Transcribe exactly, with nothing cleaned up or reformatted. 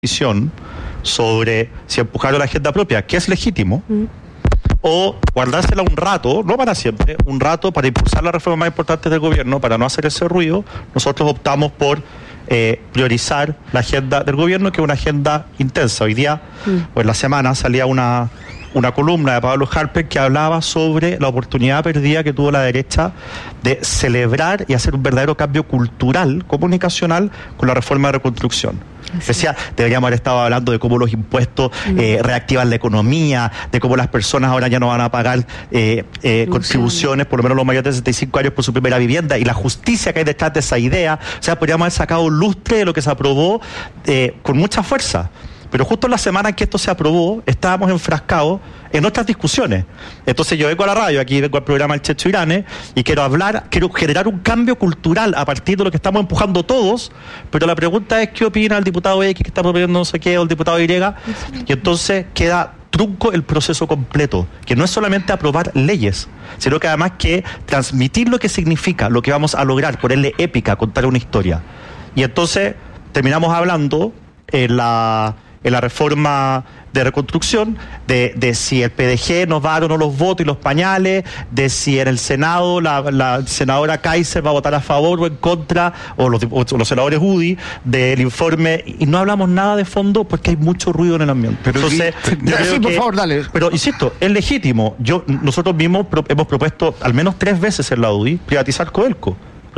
decisión sobre si empujar la agenda propia, que es legítimo, mm. o guardársela un rato, no para siempre, un rato para impulsar las reformas más importantes del gobierno, para no hacer ese ruido. Nosotros optamos por eh, priorizar la agenda del gobierno, que es una agenda intensa. Hoy día, mm. o en la semana, salía una, una columna de Pablo Harper que hablaba sobre la oportunidad perdida que tuvo la derecha de celebrar y hacer un verdadero cambio cultural, comunicacional, con la reforma de reconstrucción. Sí. Decía, deberíamos haber estado hablando de cómo los impuestos eh, reactivan la economía, de cómo las personas ahora ya no van a pagar eh, eh, contribuciones, por lo menos los mayores de sesenta y cinco años, por su primera vivienda, y la justicia que hay detrás de esa idea. O sea, podríamos haber sacado un lustre de lo que se aprobó eh, con mucha fuerza. Pero justo en la semana en que esto se aprobó, estábamos enfrascados en otras discusiones. Entonces yo vengo a la radio, aquí vengo al programa El Checho Irane, y quiero hablar, quiero generar un cambio cultural a partir de lo que estamos empujando todos, pero la pregunta es qué opina el diputado X que está proponiendo no sé qué, o el diputado Y, y entonces queda trunco el proceso completo, que no es solamente aprobar leyes, sino que además que transmitir lo que significa, lo que vamos a lograr, ponerle épica, contar una historia. Y entonces terminamos hablando en la... en la reforma de reconstrucción, de, de si el P D G nos va a dar o no los votos y los pañales, de si en el Senado la, la senadora Kaiser va a votar a favor o en contra, o los, o los senadores U D I, del informe, y no hablamos nada de fondo porque hay mucho ruido en el ambiente. Pero Entonces, y, yo creo sí, por que, favor, dale. Pero, insisto, es legítimo. Yo, nosotros mismos pro, hemos propuesto al menos tres veces en la U D I privatizar Codelco.